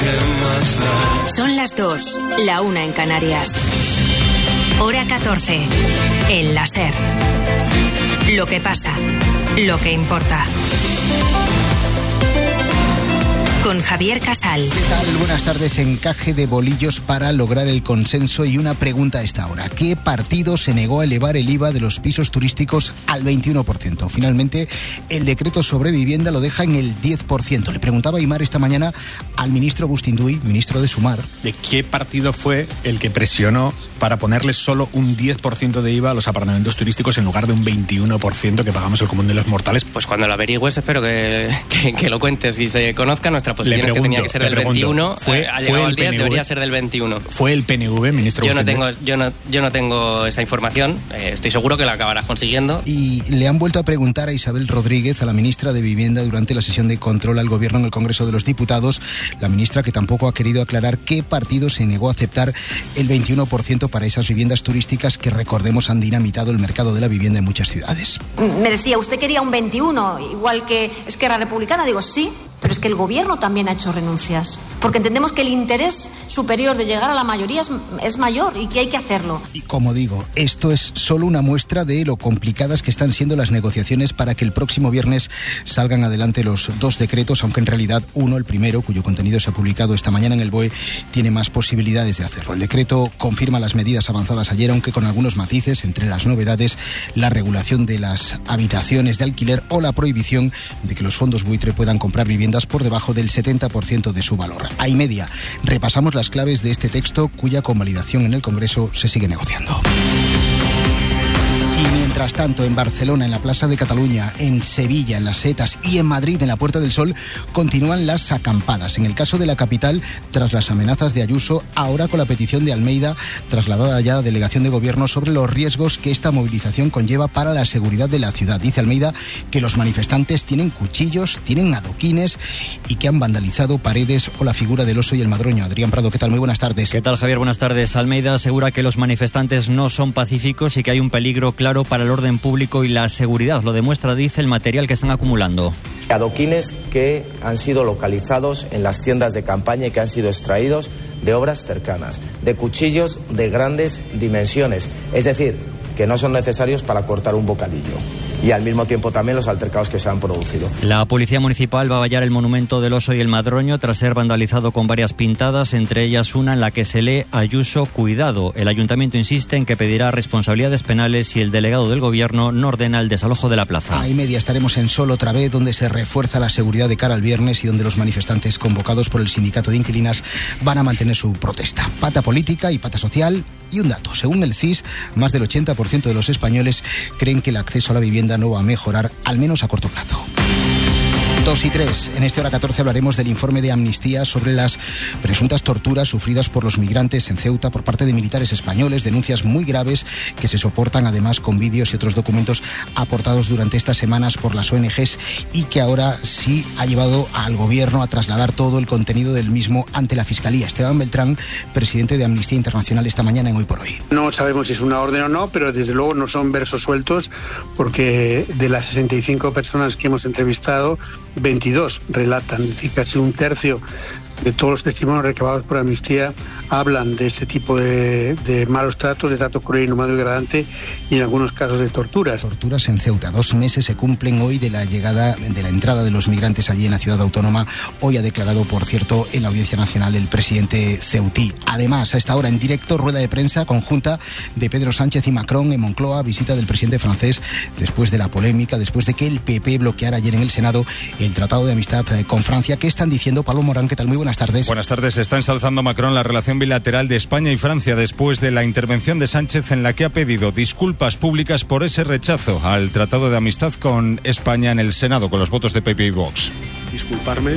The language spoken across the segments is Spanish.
Son las 2, la 1 en Canarias. Hora 14, en la SER. Lo que pasa, lo que importa. Con Javier Casal. ¿Qué tal? Buenas tardes. Encaje de bolillos para lograr el consenso y una pregunta a esta hora. ¿Qué partido se negó a elevar el IVA de los pisos turísticos al 21%? Finalmente, el decreto sobre vivienda lo deja en el 10%. Le preguntaba Aimar esta mañana al ministro Agustín Duy, ministro de Sumar. ¿De qué partido fue el que presionó para ponerle solo un 10% de IVA a los apartamentos turísticos en lugar de un 21% que pagamos el común de los mortales? Pues cuando lo averigües espero que lo cuentes y se conozca nuestra posición, que tenía que ser del 21, ha llegado al 10, debería ser del 21. ¿Fue el PNV, ministro? Yo no tengo esa información, estoy seguro que la acabarás consiguiendo. Y le han vuelto a preguntar a Isabel Rodríguez, a la ministra de Vivienda, durante la sesión de control al Gobierno en el Congreso de los Diputados, la ministra que tampoco ha querido aclarar qué partido se negó a aceptar el 21% para esas viviendas turísticas que, recordemos, han dinamitado el mercado de la vivienda en muchas ciudades. Me decía, usted quería un 21, igual que Esquerra Republicana. Digo, sí, pero es que el Gobierno también ha hecho renuncias, porque entendemos que el interés superior de llegar a la mayoría es mayor y que hay que hacerlo. Y como digo, esto es solo una muestra de lo complicadas que están siendo las negociaciones para que el próximo viernes salgan adelante los dos decretos, aunque en realidad uno, el primero, cuyo contenido se ha publicado esta mañana en el BOE, tiene más posibilidades de hacerlo. El decreto confirma las medidas avanzadas ayer, aunque con algunos matices, entre las novedades, la regulación de las habitaciones de alquiler o la prohibición de que los fondos buitre puedan comprar viviendas por debajo del 70% de su valor. A y media repasamos las claves de este texto cuya convalidación en el Congreso se sigue negociando. Y mientras tanto, en Barcelona, en la Plaza de Cataluña, en Sevilla, en Las Setas y en Madrid, en la Puerta del Sol, continúan las acampadas. En el caso de la capital, tras las amenazas de Ayuso, ahora con la petición de Almeida, trasladada ya a Delegación de Gobierno, sobre los riesgos que esta movilización conlleva para la seguridad de la ciudad. Dice Almeida que los manifestantes tienen cuchillos, tienen adoquines y que han vandalizado paredes o la figura del oso y el madroño. Adrián Prado, ¿qué tal? Muy buenas tardes. ¿Qué tal, Javier? Buenas tardes. Almeida asegura que los manifestantes no son pacíficos y que hay un peligro claro para el orden público y la seguridad. Lo demuestra, dice, el material que están acumulando. Adoquines que han sido localizados en las tiendas de campaña y que han sido extraídos de obras cercanas, de cuchillos de grandes dimensiones, es decir, que no son necesarios para cortar un bocadillo. Y al mismo tiempo también los altercados que se han producido. La Policía Municipal va a vallar el monumento del oso y el madroño tras ser vandalizado con varias pintadas, entre ellas una en la que se lee Ayuso, cuidado. El Ayuntamiento insiste en que pedirá responsabilidades penales si el delegado del Gobierno no ordena el desalojo de la plaza. A y media estaremos en Sol otra vez, donde se refuerza la seguridad de cara al viernes y donde los manifestantes convocados por el sindicato de inquilinas van a mantener su protesta. Pata política y pata social. Y un dato, según el CIS, más del 80% de los españoles creen que el acceso a la vivienda no va a mejorar, al menos a corto plazo. 2 y 3. En este hora 14 hablaremos del informe de Amnistía sobre las presuntas torturas sufridas por los migrantes en Ceuta por parte de militares españoles, denuncias muy graves que se soportan además con vídeos y otros documentos aportados durante estas semanas por las ONGs y que ahora sí ha llevado al Gobierno a trasladar todo el contenido del mismo ante la Fiscalía. Esteban Beltrán, presidente de Amnistía Internacional, esta mañana en Hoy por Hoy. No sabemos si es una orden o no, pero desde luego no son versos sueltos, porque de las 65 personas que hemos entrevistado, 22 relatan, es decir, casi un tercio de todos los testimonios recabados por Amnistía hablan de este tipo de malos tratos, de trato cruel, inhumano y degradante, y en algunos casos de torturas. Torturas en Ceuta. 2 meses se cumplen hoy de la entrada de los migrantes allí en la ciudad autónoma. Hoy ha declarado, por cierto, en la Audiencia Nacional el presidente ceutí. Además, a esta hora en directo, rueda de prensa conjunta de Pedro Sánchez y Macron en Moncloa, visita del presidente francés después de la polémica, después de que el PP bloqueara ayer en el Senado el Tratado de Amistad con Francia. ¿Qué están diciendo? Pablo Morán, ¿qué tal? Muy buenas tardes. Buenas tardes. Está ensalzando Macron la relación bilateral de España y Francia después de la intervención de Sánchez en la que ha pedido disculpas públicas por ese rechazo al Tratado de Amistad con España en el Senado con los votos de PP y Vox. Disculparme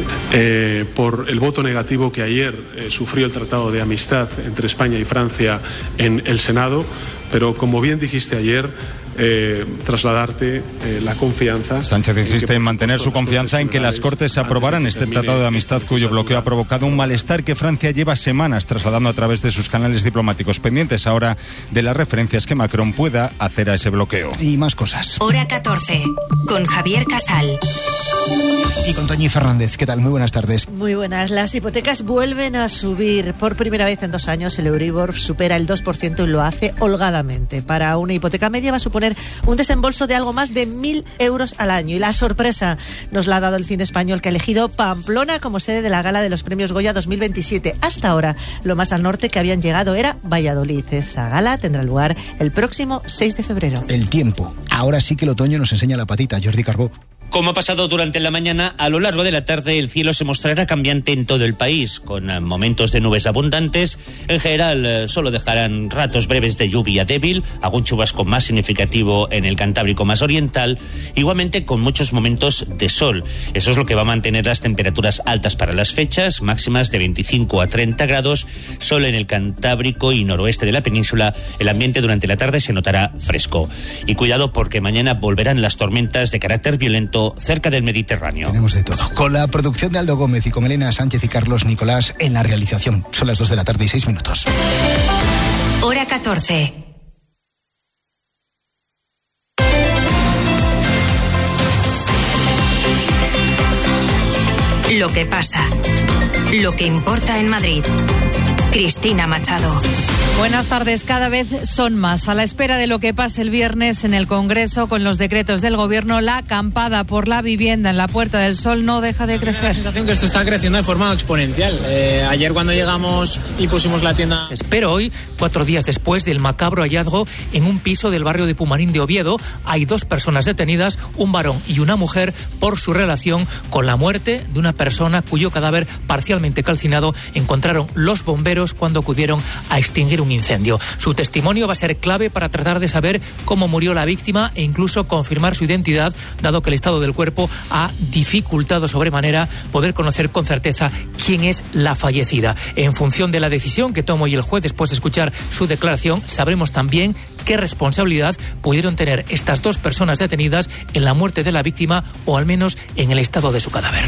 por el voto negativo que ayer sufrió el Tratado de Amistad entre España y Francia en el Senado, pero como bien dijiste ayer, trasladarte la confianza. Sánchez insiste en mantener su confianza en que las Cortes aprobarán este tratado de amistad cuyo bloqueo ha provocado un malestar que Francia lleva semanas trasladando a través de sus canales diplomáticos, pendientes ahora de las referencias que Macron pueda hacer a ese bloqueo. Y más cosas. Hora 14, con Javier Casal. Y con Toñi Fernández. ¿Qué tal? Muy buenas tardes. Muy buenas. Las hipotecas vuelven a subir. Por primera vez en 2 años el Euribor supera el 2% y lo hace holgadamente. Para una hipoteca media va a suponer un desembolso de algo más de 1.000 euros al año. Y la sorpresa nos la ha dado el cine español, que ha elegido Pamplona como sede de la gala de los premios Goya 2027. Hasta ahora, lo más al norte que habían llegado era Valladolid. Esa gala tendrá lugar el próximo 6 de febrero. El tiempo. Ahora sí que el otoño nos enseña la patita. Jordi Carbó. Como ha pasado durante la mañana, a lo largo de la tarde el cielo se mostrará cambiante en todo el país, con momentos de nubes abundantes. En general, solo dejarán ratos breves de lluvia débil, algún chubasco más significativo en el Cantábrico más oriental, igualmente con muchos momentos de sol. Eso es lo que va a mantener las temperaturas altas para las fechas, máximas de 25 a 30 grados. Solo en el Cantábrico y noroeste de la península, el ambiente durante la tarde se notará fresco. Y cuidado, porque mañana volverán las tormentas de carácter violento cerca del Mediterráneo. Tenemos de todo. Con la producción de Aldo Gómez y con Elena Sánchez y Carlos Nicolás en la realización. Son las 2 de la tarde y 6 minutos. Hora 14. Lo que pasa. Lo que importa en Madrid. Cristina Machado. Buenas tardes. Cada vez son más. A la espera de lo que pase el viernes en el Congreso con los decretos del Gobierno, la acampada por la vivienda en la Puerta del Sol no deja de crecer. Me da la sensación que esto está creciendo de forma exponencial. Ayer cuando llegamos y pusimos la tienda... Pero hoy, 4 días después del macabro hallazgo en un piso del barrio de Pumarín de Oviedo, hay 2 personas detenidas, un varón y una mujer, por su relación con la muerte de una persona cuyo cadáver parcialmente calcinado encontraron los bomberos cuando acudieron a extinguir un incendio. Su testimonio va a ser clave para tratar de saber cómo murió la víctima e incluso confirmar su identidad, dado que el estado del cuerpo ha dificultado sobremanera poder conocer con certeza quién es la fallecida. En función de la decisión que tome hoy el juez después de escuchar su declaración, sabremos también qué responsabilidad pudieron tener estas 2 personas detenidas en la muerte de la víctima, o al menos en el estado de su cadáver.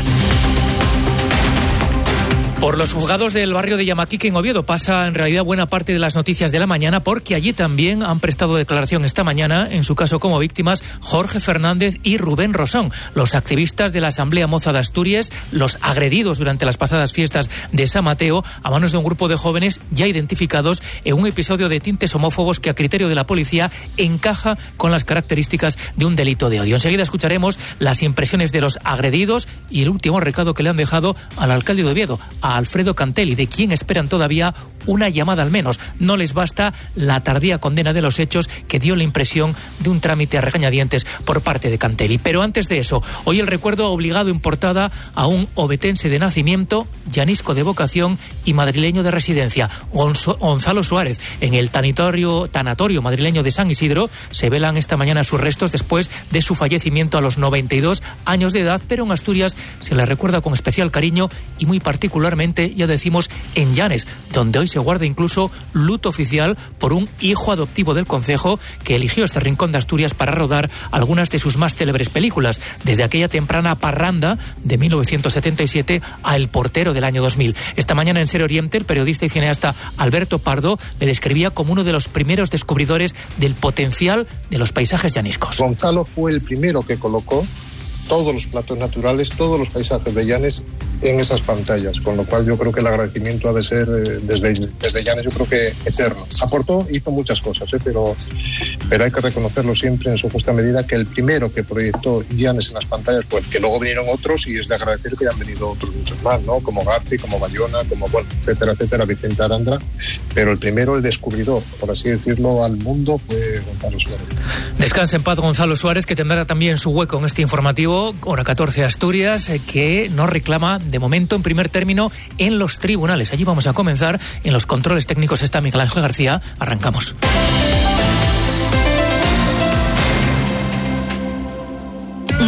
Por los juzgados del barrio de Yamaquique, en Oviedo, pasa en realidad buena parte de las noticias de la mañana, porque allí también han prestado declaración esta mañana, en su caso como víctimas, Jorge Fernández y Rubén Rosón, los activistas de la Asamblea Moza de Asturias, los agredidos durante las pasadas fiestas de San Mateo a manos de un grupo de jóvenes ya identificados en un episodio de tintes homófobos que, a criterio de la policía, encaja con las características de un delito de odio. Enseguida escucharemos las impresiones de los agredidos y el último recado que le han dejado al alcalde de Oviedo, a Alfredo Cantelli, de quien esperan todavía una llamada al menos. No les basta la tardía condena de los hechos, que dio la impresión de un trámite a regañadientes por parte de Cantelli. Pero antes de eso, hoy el recuerdo ha obligado en portada a un ovetense de nacimiento, llanisco de vocación y madrileño de residencia, Gonzalo Suárez. En el tanatorio madrileño de San Isidro se velan esta mañana sus restos después de su fallecimiento a los 92 años de edad, pero en Asturias se le recuerda con especial cariño y muy particularmente, ya decimos, en Llanes, donde hoy se guarda incluso luto oficial por un hijo adoptivo del concejo que eligió este rincón de Asturias para rodar algunas de sus más célebres películas, desde aquella temprana Parranda de 1977 a El portero del año 2000. Esta mañana en Ser Oriente, el periodista y cineasta Alberto Pardo le describía como uno de los primeros descubridores del potencial de los paisajes llaniscos. Gonzalo fue el primero que colocó todos los platos naturales, todos los paisajes de Llanes en esas pantallas, con lo cual yo creo que el agradecimiento ha de ser desde Llanes, yo creo que eterno. Aportó, hizo muchas cosas, pero hay que reconocerlo siempre en su justa medida, que el primero que proyectó Llanes en las pantallas fue, que luego vinieron otros, y es de agradecer que hayan venido otros muchos más, ¿no? Como Garci, como Bayona, como, bueno, etcétera, Vicente Arandra, pero el primero, el descubridor, por así decirlo, al mundo fue Gonzalo Suárez. Descansa en paz Gonzalo Suárez, que tendrá también su hueco en este informativo. Hora 14 Asturias, que nos reclama de momento en primer término en los tribunales. Allí vamos a comenzar. En los controles técnicos está Miguel Ángel García. Arrancamos.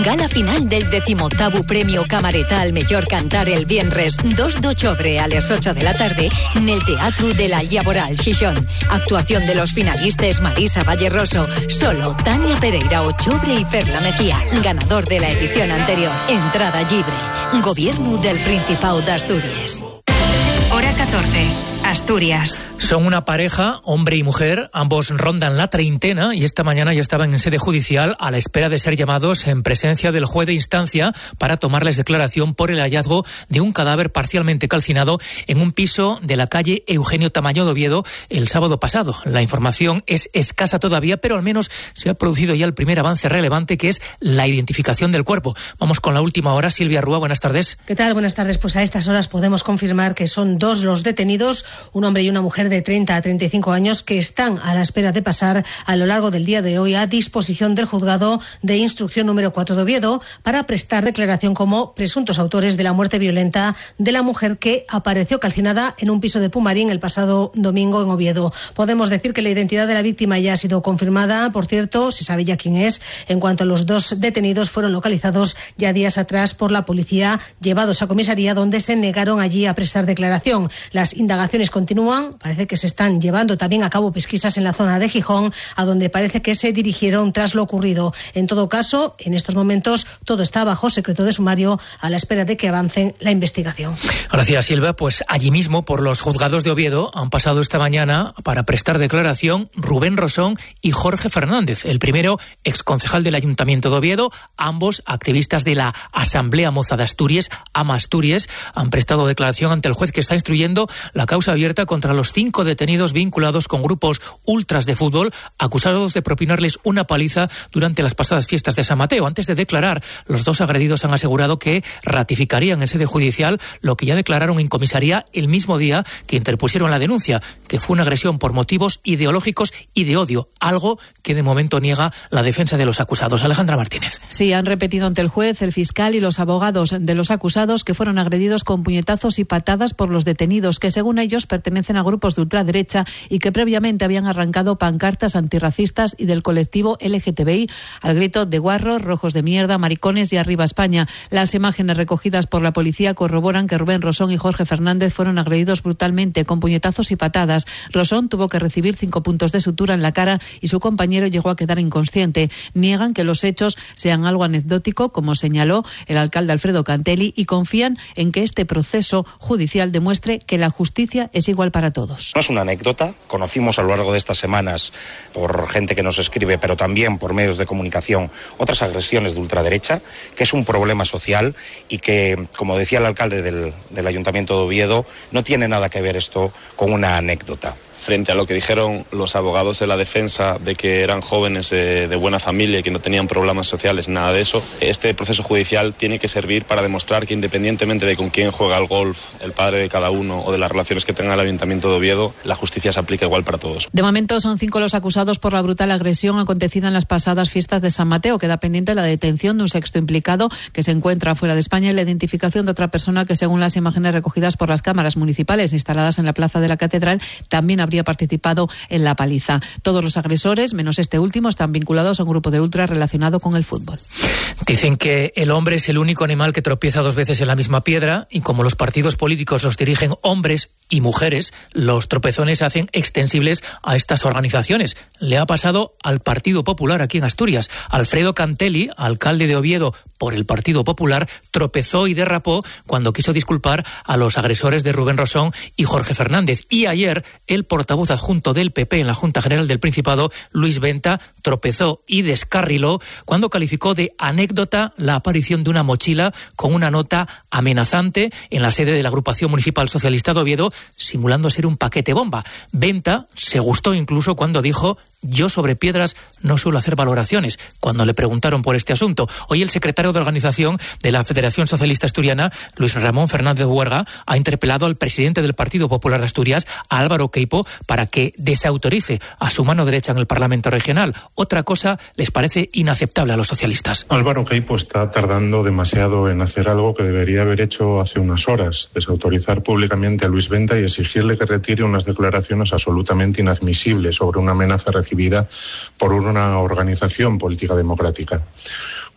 Gala final del 18º Premio Camareta al Mellor Cantar el viernes 2 de octubre a las 8 de la tarde en el Teatro de la Llaboral Xixón. Actuación de los finalistas Marisa Valle Rosso, Solo, Tania Pereira Ochobre y Ferla Mejía, ganador de la edición anterior. Entrada libre. Gobierno del Principado de Asturias. Hora 14. Asturias. Son una pareja, hombre y mujer, ambos rondan la treintena y esta mañana ya estaban en sede judicial a la espera de ser llamados en presencia del juez de instancia para tomarles declaración por el hallazgo de un cadáver parcialmente calcinado en un piso de la calle Eugenio Tamayo de Oviedo el sábado pasado. La información es escasa todavía, pero al menos se ha producido ya el primer avance relevante, que es la identificación del cuerpo. Vamos con la última hora. Silvia Rúa, buenas tardes. ¿Qué tal? Buenas tardes. Pues a estas horas podemos confirmar que son 2 los detenidos, un hombre y una mujer de 30 a 35 años que están a la espera de pasar a lo largo del día de hoy a disposición del juzgado de instrucción número 4 de Oviedo para prestar declaración como presuntos autores de la muerte violenta de la mujer que apareció calcinada en un piso de Pumarín el pasado domingo en Oviedo. Podemos decir que la identidad de la víctima ya ha sido confirmada. Por cierto, se sabe ya quién es. En cuanto a los 2 detenidos, fueron localizados ya días atrás por la policía, llevados a comisaría donde se negaron allí a prestar declaración. Las indagaciones continúan. Parece que se están llevando también a cabo pesquisas en la zona de Gijón, a donde parece que se dirigieron tras lo ocurrido. En todo caso, en estos momentos todo está bajo secreto de sumario a la espera de que avancen la investigación. Gracias, Silva. Pues allí mismo, por los juzgados de Oviedo, han pasado esta mañana para prestar declaración Rubén Rosón y Jorge Fernández. El primero, exconcejal del Ayuntamiento de Oviedo, ambos activistas de la Asamblea Moza de Asturias, AMA Asturias, han prestado declaración ante el juez que está instruyendo la causa abierta contra los 5 detenidos vinculados con grupos ultras de fútbol, acusados de propinarles una paliza durante las pasadas fiestas de San Mateo. Antes de declarar, los 2 agredidos han asegurado que ratificarían en sede judicial lo que ya declararon en comisaría el mismo día que interpusieron la denuncia, que fue una agresión por motivos ideológicos y de odio, algo que de momento niega la defensa de los acusados. Alejandra Martínez. Sí, han repetido ante el juez, el fiscal y los abogados de los acusados que fueron agredidos con puñetazos y patadas por los detenidos, que según ellos pertenecen a grupos de ultraderecha y que previamente habían arrancado pancartas antirracistas y del colectivo LGTBI al grito de guarros, rojos de mierda, maricones y arriba España. Las imágenes recogidas por la policía corroboran que Rubén Rosón y Jorge Fernández fueron agredidos brutalmente con puñetazos y patadas. Rosón tuvo que recibir 5 puntos de sutura en la cara y su compañero llegó a quedar inconsciente. Niegan que los hechos sean algo anecdótico, como señaló el alcalde Alfredo Cantelli, y confían en que este proceso judicial demuestre que la justicia es igual para todos. No es una anécdota. Conocimos a lo largo de estas semanas, por gente que nos escribe, pero también por medios de comunicación, otras agresiones de ultraderecha, que es un problema social y que, como decía el alcalde del Ayuntamiento de Oviedo, no tiene nada que ver esto con una anécdota. Frente a lo que dijeron los abogados de la defensa de que eran jóvenes de buena familia y que no tenían problemas sociales, nada de eso, este proceso judicial tiene que servir para demostrar que independientemente de con quién juega al golf, el padre de cada uno o de las relaciones que tenga el Ayuntamiento de Oviedo, la justicia se aplica igual para todos. De momento son 5 los acusados por la brutal agresión acontecida en las pasadas fiestas de San Mateo. Queda pendiente la detención de un sexto implicado que se encuentra fuera de España y la identificación de otra persona que, según las imágenes recogidas por las cámaras municipales instaladas en la plaza de la Catedral, también habría participado en la paliza. Todos los agresores, menos este último, están vinculados a un grupo de ultras relacionado con el fútbol. Dicen que el hombre es el único animal que tropieza 2 veces en la misma piedra, y como los partidos políticos los dirigen hombres y mujeres, los tropezones se hacen extensibles a estas organizaciones. Le ha pasado al Partido Popular aquí en Asturias. Alfredo Cantelli, alcalde de Oviedo por el Partido Popular, tropezó y derrapó cuando quiso disculpar a los agresores de Rubén Rosón y Jorge Fernández. Y ayer el portavoz adjunto del PP en la Junta General del Principado, Luis Venta, tropezó y descarriló cuando calificó de anécdota la aparición de una mochila con una nota amenazante en la sede de la Agrupación Municipal Socialista de Oviedo, simulando ser un paquete bomba. Venta se gustó incluso cuando dijo: yo sobre piedras no suelo hacer valoraciones, cuando le preguntaron por este asunto. Hoy el secretario de organización de la Federación Socialista Asturiana, Luis Ramón Fernández Huerga, ha interpelado al presidente del Partido Popular de Asturias, a Álvaro Queipo, para que desautorice a su mano derecha en el Parlamento Regional. Otra cosa les parece inaceptable a los socialistas. Álvaro Queipo está tardando demasiado en hacer algo que debería haber hecho hace unas horas: desautorizar públicamente a Luis Venta y exigirle que retire unas declaraciones absolutamente inadmisibles sobre una amenaza recibida por una organización política democrática.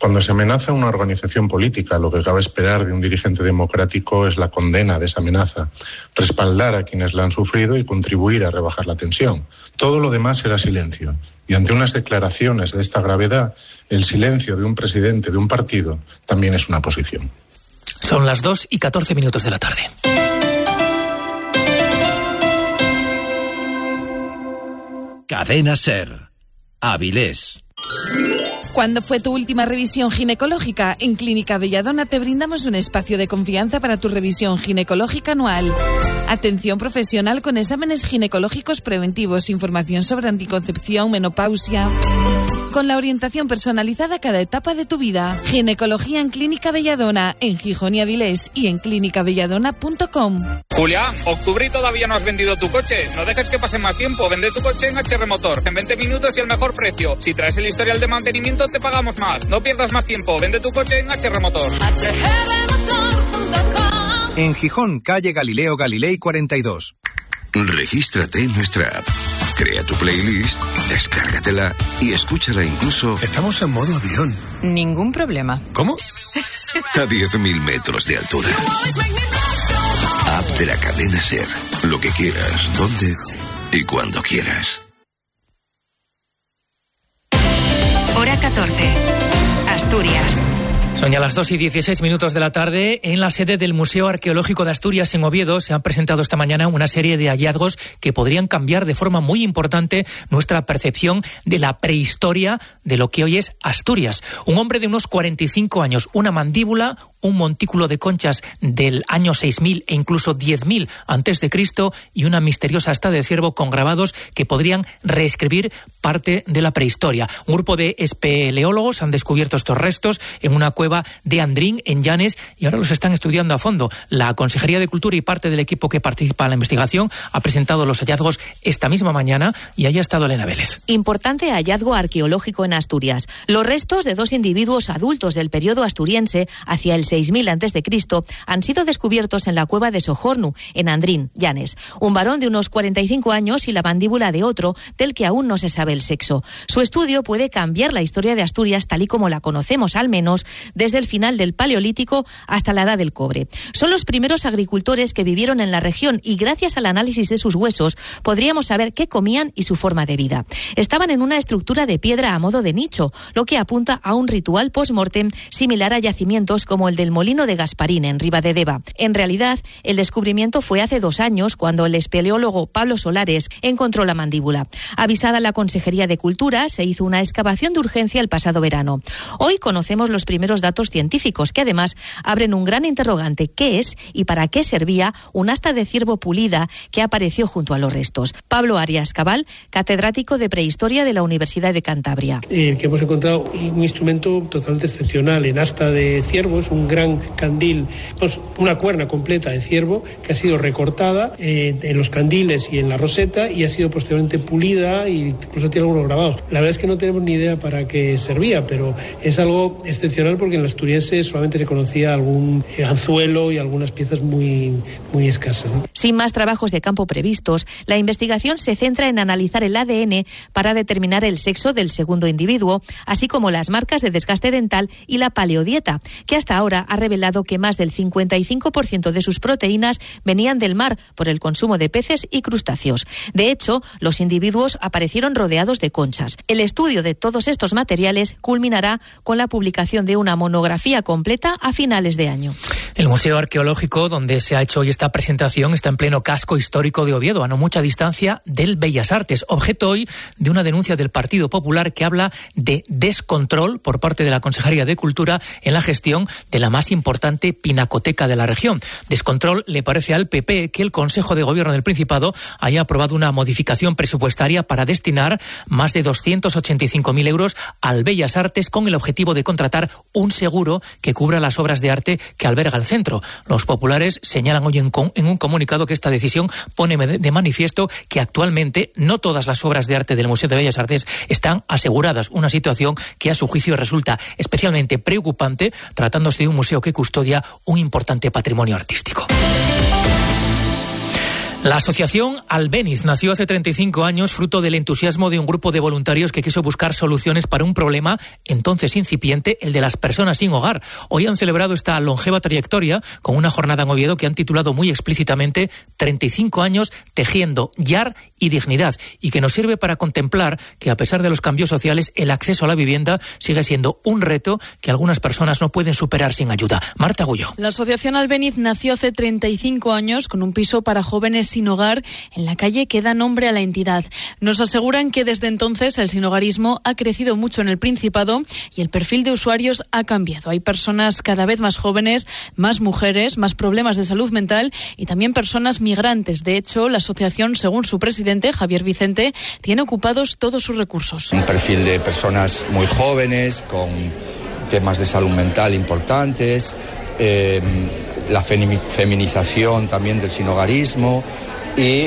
Cuando se amenaza a una organización política, lo que cabe esperar de un dirigente democrático es la condena de esa amenaza, respaldar a quienes la han sufrido y contribuir a rebajar la tensión. Todo lo demás será silencio. Y ante unas declaraciones de esta gravedad, el silencio de un presidente de un partido también es una posición. Son las 2:14 de la tarde. Cadena SER. Avilés. ¿Cuándo fue tu última revisión ginecológica? En Clínica Belladona te brindamos un espacio de confianza para tu revisión ginecológica anual. Atención profesional con exámenes ginecológicos preventivos, información sobre anticoncepción, menopausia, con la orientación personalizada a cada etapa de tu vida. Ginecología en Clínica Belladona, en Gijón y Avilés y en clinicabelladona.com. Julia, octubre y todavía no has vendido tu coche. No dejes que pase más tiempo. Vende tu coche en HR Motor. En 20 minutos y el mejor precio. Si traes el historial de mantenimiento, te pagamos más. No pierdas más tiempo. Vende tu coche en HR Motor. En Gijón, calle Galileo Galilei 42. Regístrate en nuestra app. Crea tu playlist, descárgatela y escúchala incluso... Estamos en modo avión. Ningún problema. ¿Cómo? A 10.000 metros de altura. App de la cadena SER. Lo que quieras, donde y cuando quieras. Hora 14. Asturias. Son ya las 2:16 de la tarde. En la sede del Museo Arqueológico de Asturias en Oviedo se han presentado esta mañana una serie de hallazgos que podrían cambiar de forma muy importante nuestra percepción de la prehistoria de lo que hoy es Asturias. Un hombre de unos 45 años, una mandíbula, un montículo de conchas del año 6000 e incluso 10.000 antes de Cristo y una misteriosa asta de ciervo con grabados que podrían reescribir parte de la prehistoria. Un grupo de espeleólogos han descubierto estos restos en una cueva de Andrín, en Llanes, y ahora los están estudiando a fondo. La Consejería de Cultura y parte del equipo que participa en la investigación ha presentado los hallazgos esta misma mañana y ahí ha estado Elena Vélez. Importante hallazgo arqueológico en Asturias. Los restos de 2 individuos adultos del periodo asturiense hacia el 6000 a.C. han sido descubiertos en la cueva de Sojornu, en Andrín, Llanes. Un varón de unos 45 años y la mandíbula de otro, del que aún no se sabe el sexo. Su estudio puede cambiar la historia de Asturias tal y como la conocemos, al menos desde el final del Paleolítico hasta la Edad del Cobre. Son los primeros agricultores que vivieron en la región y gracias al análisis de sus huesos podríamos saber qué comían y su forma de vida. Estaban en una estructura de piedra a modo de nicho, lo que apunta a un ritual post-mortem similar a yacimientos como el del Molino de Gasparín en Ribadedeva. En realidad, el descubrimiento fue hace 2 años cuando el espeleólogo Pablo Solares encontró la mandíbula. Avisada la Consejería de Cultura, se hizo una excavación de urgencia el pasado verano. Hoy conocemos los primeros datos científicos que además abren un gran interrogante: ¿qué es y para qué servía un asta de ciervo pulida que apareció junto a los restos? Pablo Arias Cabal, catedrático de Prehistoria de la Universidad de Cantabria. Que hemos encontrado un instrumento totalmente excepcional en asta de ciervo, es un gran candil, una cuerna completa de ciervo que ha sido recortada en los candiles y en la roseta y ha sido posteriormente pulida y incluso tiene algunos grabados. La verdad es que no tenemos ni idea para qué servía, pero es algo excepcional porque en la asturiense solamente se conocía algún anzuelo y algunas piezas muy escasas, ¿no? Sin más trabajos de campo previstos, la investigación se centra en analizar el ADN para determinar el sexo del segundo individuo, así como las marcas de desgaste dental y la paleodieta, que hasta ahora ha revelado que más del 55% de sus proteínas venían del mar por el consumo de peces y crustáceos. De hecho, los individuos aparecieron rodeados de conchas. El estudio de todos estos materiales culminará con la publicación de una monografía completa a finales de año. El Museo Arqueológico, donde se ha hecho hoy esta presentación, está en pleno casco histórico de Oviedo, a no mucha distancia del Bellas Artes, objeto hoy de una denuncia del Partido Popular que habla de descontrol por parte de la Consejería de Cultura en la gestión de la más importante pinacoteca de la región. Descontrol le parece al PP que el Consejo de Gobierno del Principado haya aprobado una modificación presupuestaria para destinar más de 285.000 euros al Bellas Artes con el objetivo de contratar un seguro que cubra las obras de arte que alberga el centro. Los populares señalan hoy en un comunicado que esta decisión pone de manifiesto que actualmente no todas las obras de arte del Museo de Bellas Artes están aseguradas, una situación que a su juicio resulta especialmente preocupante tratándose de un museo que custodia un importante patrimonio artístico. La asociación Albéniz nació hace 35 años fruto del entusiasmo de un grupo de voluntarios que quiso buscar soluciones para un problema entonces incipiente, el de las personas sin hogar. Hoy han celebrado esta longeva trayectoria con una jornada en Oviedo que han titulado muy explícitamente 35 años tejiendo yar y dignidad, y que nos sirve para contemplar que a pesar de los cambios sociales el acceso a la vivienda sigue siendo un reto que algunas personas no pueden superar sin ayuda. Marta Gullo. La asociación Albéniz nació hace 35 años con un piso para jóvenes sin hogar en la calle que da nombre a la entidad. Nos aseguran que desde entonces el sinhogarismo ha crecido mucho en el Principado y el perfil de usuarios ha cambiado. Hay personas cada vez más jóvenes, más mujeres, más problemas de salud mental y también personas migrantes. De hecho, la asociación, según su presidente, Javier Vicente, tiene ocupados todos sus recursos. Un perfil de personas muy jóvenes, con temas de salud mental importantes, la feminización también del sinhogarismo y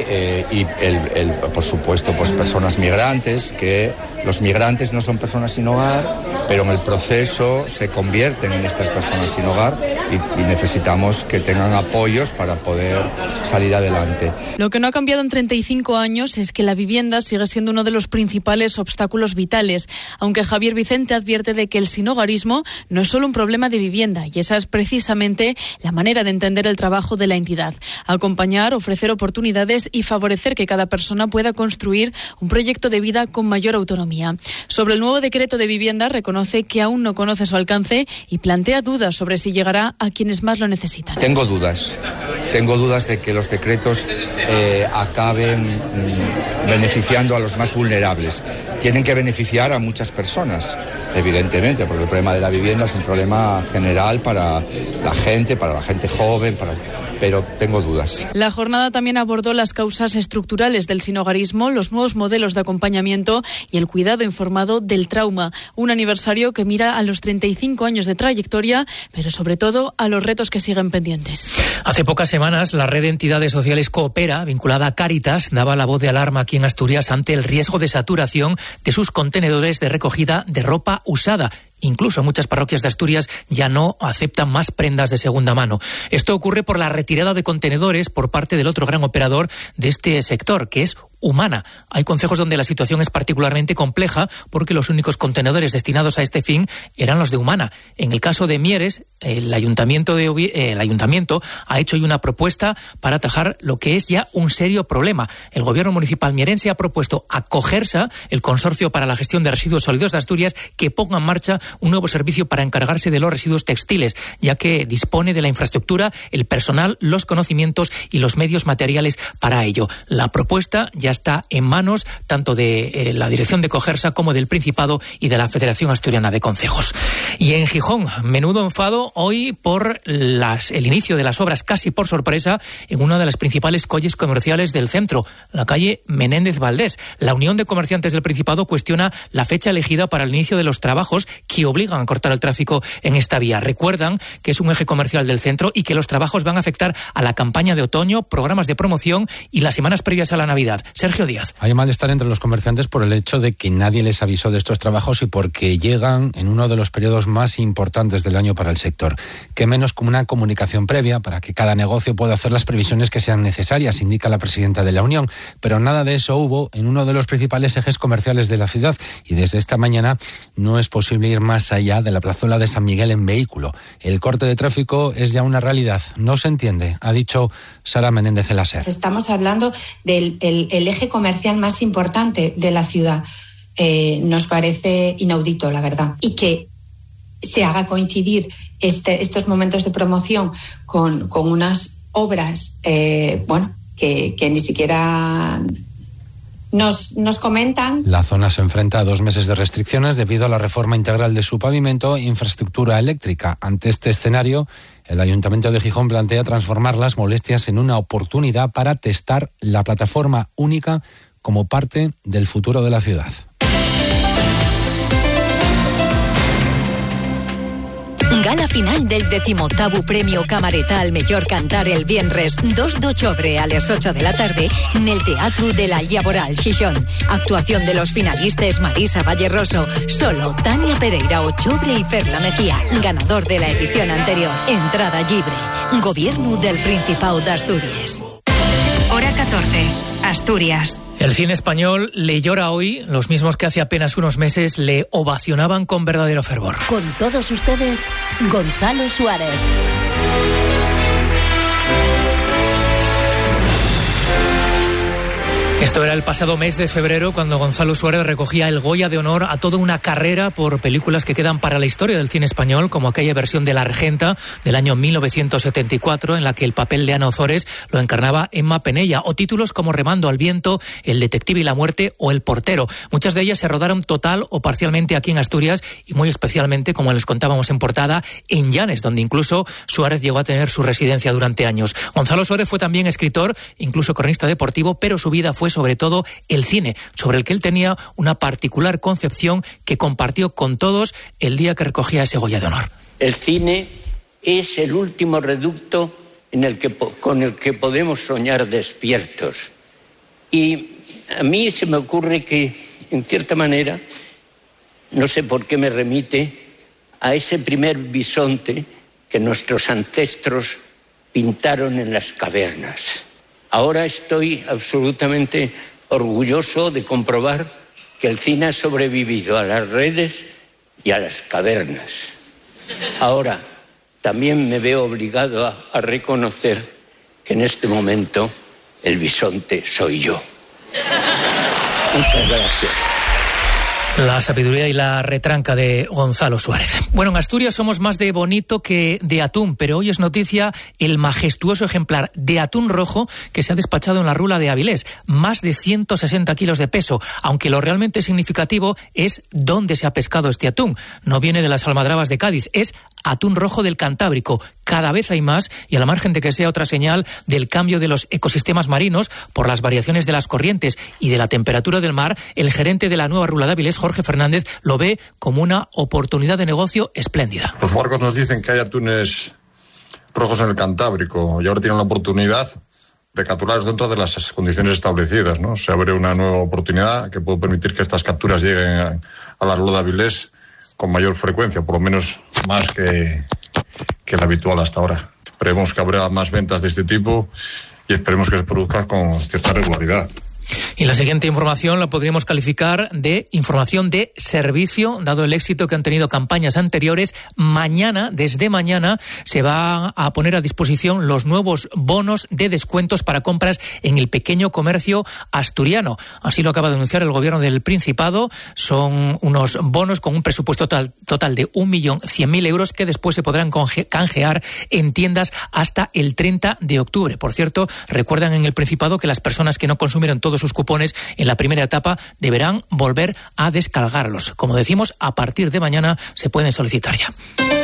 por supuesto, pues personas migrantes, que los migrantes no son personas sin hogar, pero en el proceso se convierten en estas personas sin hogar y necesitamos que tengan apoyos para poder salir adelante. Lo que no ha cambiado en 35 años es que la vivienda sigue siendo uno de los principales obstáculos vitales, aunque Javier Vicente advierte de que el sinhogarismo no es solo un problema de vivienda, y esa es precisamente la manera de entender el trabajo de la entidad: acompañar, ofrecer oportunidades y favorecer que cada persona pueda construir un proyecto de vida con mayor autonomía. Sobre el nuevo decreto de vivienda, reconoce que aún no conoce su alcance y plantea dudas sobre si llegará a quienes más lo necesitan. Tengo dudas de que los decretos acaben beneficiando a los más vulnerables. Tienen que beneficiar a muchas personas, evidentemente, porque el problema de la vivienda es un problema general para la gente joven, pero tengo dudas. La jornada también abordó las causas estructurales del sinhogarismo, los nuevos modelos de acompañamiento y el cuidado informado del trauma. Un aniversario que mira a los 35 años de trayectoria, pero sobre todo a los retos que siguen pendientes. Hace pocas semanas, la red de entidades sociales Coopera, vinculada a Cáritas, daba la voz de alarma aquí en Asturias ante el riesgo de saturación de sus contenedores de recogida de ropa usada. Incluso muchas parroquias de Asturias ya no aceptan más prendas de segunda mano. Esto ocurre por la retirada de contenedores por parte del otro gran operador de este sector, que es Humana. Hay concejos donde la situación es particularmente compleja porque los únicos contenedores destinados a este fin eran los de Humana. En el caso de Mieres, el ayuntamiento ha hecho hoy una propuesta para atajar lo que es ya un serio problema. El gobierno municipal mierense ha propuesto a Cogersa, el Consorcio para la Gestión de Residuos Sólidos de Asturias, que ponga en marcha un nuevo servicio para encargarse de los residuos textiles, ya que dispone de la infraestructura, el personal, los conocimientos y los medios materiales para ello. La propuesta ya está en manos tanto de la dirección de Cogersa como del Principado y de la Federación Asturiana de Concejos. Y en Gijón, menudo enfado hoy por el inicio de las obras casi por sorpresa en una de las principales calles comerciales del centro, la calle Menéndez Valdés. La Unión de Comerciantes del Principado cuestiona la fecha elegida para el inicio de los trabajos que obligan a cortar el tráfico en esta vía. Recuerdan que es un eje comercial del centro y que los trabajos van a afectar a la campaña de otoño, programas de promoción y las semanas previas a la Navidad. Sergio Díaz. Hay malestar entre los comerciantes por el hecho de que nadie les avisó de estos trabajos y porque llegan en uno de los periodos más importantes del año para el sector. Qué menos como una comunicación previa para que cada negocio pueda hacer las previsiones que sean necesarias, indica la presidenta de la Unión. Pero nada de eso hubo en uno de los principales ejes comerciales de la ciudad y desde esta mañana no es posible ir más allá de la plazuela de San Miguel en vehículo. El corte de tráfico es ya una realidad. No se entiende, ha dicho Sara Menéndez de la SER. Estamos hablando del el eje comercial más importante de la ciudad. Nos parece inaudito, la verdad. Y que se haga coincidir estos momentos de promoción con unas obras, que ni siquiera nos comentan. La zona se enfrenta a 2 meses de restricciones debido a la reforma integral de su pavimento e infraestructura eléctrica. Ante este escenario, el Ayuntamiento de Gijón plantea transformar las molestias en una oportunidad para testar la plataforma única como parte del futuro de la ciudad. Gala final del 18º Premio Camareta al Mellor Cantar el viernes 2 d'octubre a les 8 de la tarde en el Teatro de la Llaboral, Xixón. Actuación de los finalistas Marisa Valleroso, Solo, Tania Pereira Ochobre y Ferla Mejía. Ganador de la edición anterior. Entrada libre. Gobierno del Principado de Asturias. Hora 14. Asturias. El cine español le llora hoy, los mismos que hace apenas unos meses le ovacionaban con verdadero fervor. Con todos ustedes, Gonzalo Suárez. Esto era el pasado mes de febrero cuando Gonzalo Suárez recogía el Goya de honor a toda una carrera por películas que quedan para la historia del cine español, como aquella versión de La Regenta del año 1974 en la que el papel de Ana Ozores lo encarnaba Emma Penella, o títulos como Remando al viento, El detective y la muerte o El portero. Muchas de ellas se rodaron total o parcialmente aquí en Asturias y muy especialmente, como les contábamos en portada, en Llanes, donde incluso Suárez llegó a tener su residencia durante años. Gonzalo Suárez fue también escritor, incluso cronista deportivo, pero su vida fue sobre todo el cine, sobre el que él tenía una particular concepción que compartió con todos el día que recogía ese Goya de honor. El cine es el último reducto con el que podemos soñar despiertos. Y a mí se me ocurre que, en cierta manera, no sé por qué me remite a ese primer bisonte que nuestros ancestros pintaron en las cavernas. Ahora estoy absolutamente orgulloso de comprobar que el cine ha sobrevivido a las redes y a las cavernas. Ahora también me veo obligado a reconocer que en este momento el bisonte soy yo. Muchas gracias. La sabiduría y la retranca de Gonzalo Suárez. Bueno, en Asturias somos más de bonito que de atún, pero hoy es noticia el majestuoso ejemplar de atún rojo que se ha despachado en la Rula de Avilés. Más de 160 kilos de peso, aunque lo realmente significativo es dónde se ha pescado este atún. No viene de las almadrabas de Cádiz, es atún rojo del Cantábrico. Cada vez hay más y a la margen de que sea otra señal del cambio de los ecosistemas marinos por las variaciones de las corrientes y de la temperatura del mar, el gerente de la nueva Rula de Avilés, Jorge Fernández, lo ve como una oportunidad de negocio espléndida. Los barcos nos dicen que hay atunes rojos en el Cantábrico y ahora tienen la oportunidad de capturarlos dentro de las condiciones establecidas, ¿no? Se abre una nueva oportunidad que puede permitir que estas capturas lleguen a la Rula de Avilés con mayor frecuencia, por lo menos más que la habitual hasta ahora. Esperemos que habrá más ventas de este tipo y esperemos que se produzca con cierta regularidad. Y la siguiente información la podríamos calificar de información de servicio, dado el éxito que han tenido campañas anteriores. Mañana, desde mañana, se va a poner a disposición los nuevos bonos de descuentos para compras en el pequeño comercio asturiano. Así lo acaba de anunciar el Gobierno del Principado. Son unos bonos con un presupuesto total de 1.100.000 euros que después se podrán canjear en tiendas hasta el 30 de octubre. Por cierto, recuerdan en el Principado que las personas que no consumieron todos sus cupones en la primera etapa deberán volver a descargarlos. Como decimos, a partir de mañana se pueden solicitar ya.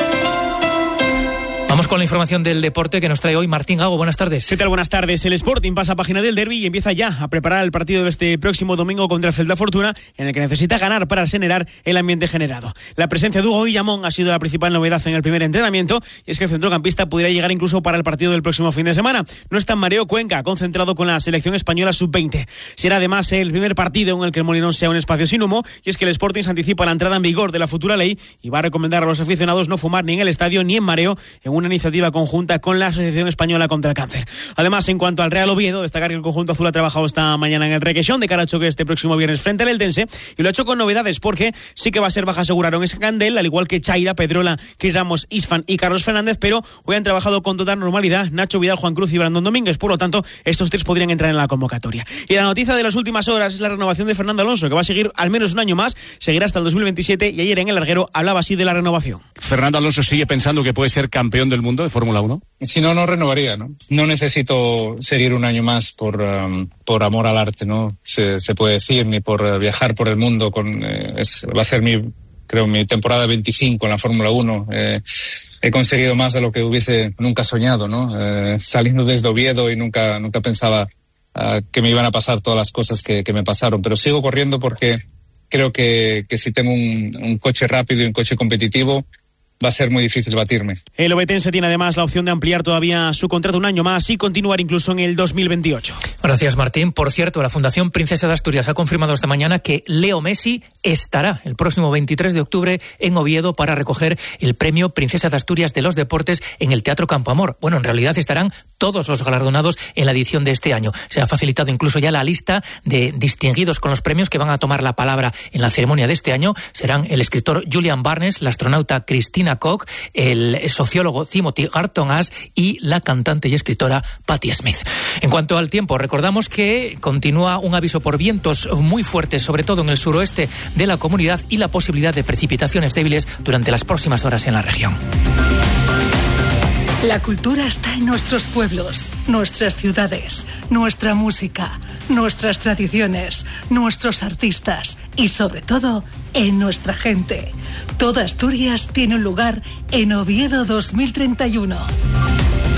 Vamos con la información del deporte que nos trae hoy Martín Gago. Buenas tardes. ¿Qué tal? Buenas tardes. El Sporting pasa a página del derbi y empieza ya a preparar el partido de este próximo domingo contra el Celta Fortuna, en el que necesita ganar para generar el ambiente generado. La presencia de Hugo Guillamón ha sido la principal novedad en el primer entrenamiento, y es que el centrocampista pudiera llegar incluso para el partido del próximo fin de semana. No está Mareo Cuenca, concentrado con la selección española sub-20. Será además el primer partido en el que el Molinón sea un espacio sin humo, y es que el Sporting se anticipa la entrada en vigor de la futura ley y va a recomendar a los aficionados no fumar ni en el estadio ni en mareo, en una iniciativa conjunta con la Asociación Española contra el Cáncer. Además, en cuanto al Real Oviedo, destacar que el conjunto azul ha trabajado esta mañana en el Requesón de cara al choque este próximo viernes frente al Eldense, y lo ha hecho con novedades porque sí que va a ser baja, aseguraron ese Candel, al igual que Chaira, Pedrola, Cris Ramos, Isfan y Carlos Fernández, pero hoy han trabajado con total normalidad Nacho Vidal, Juan Cruz y Brandon Domínguez. Por lo tanto, estos tres podrían entrar en la convocatoria. Y la noticia de las últimas horas es la renovación de Fernando Alonso, que va a seguir al menos un año más, seguirá hasta el 2027, y ayer en el larguero hablaba así de la renovación. Fernando Alonso sigue pensando que puede ser campeón del mundo de Fórmula 1. Si no, no renovaría, ¿no? No necesito seguir un año más por amor al arte, ¿no? Se puede decir, ni por viajar por el mundo. Va a ser mi temporada 25 en la Fórmula 1. He conseguido más de lo que hubiese nunca soñado, ¿no? Saliendo desde Oviedo y nunca pensaba que me iban a pasar todas las cosas que me pasaron. Pero sigo corriendo porque creo que si tengo un coche rápido y un coche competitivo, va a ser muy difícil batirme. El obetense tiene además la opción de ampliar todavía su contrato un año más y continuar incluso en el 2028. Gracias, Martín. Por cierto, la Fundación Princesa de Asturias ha confirmado esta mañana que Leo Messi estará el próximo 23 de octubre en Oviedo para recoger el premio Princesa de Asturias de los Deportes en el Teatro Campo Amor. Bueno, en realidad estarán todos los galardonados en la edición de este año. Se ha facilitado incluso ya la lista de distinguidos con los premios que van a tomar la palabra en la ceremonia de este año. Serán el escritor Julian Barnes, la astronauta Christina Koch, el sociólogo Timothy Garton Ash y la cantante y escritora Patti Smith. En cuanto al tiempo, recordamos que continúa un aviso por vientos muy fuertes, sobre todo en el suroeste de la comunidad, y la posibilidad de precipitaciones débiles durante las próximas horas en la región. La cultura está en nuestros pueblos, nuestras ciudades, nuestra música, nuestras tradiciones, nuestros artistas y, sobre todo, en nuestra gente. Toda Asturias tiene un lugar en Oviedo 2031.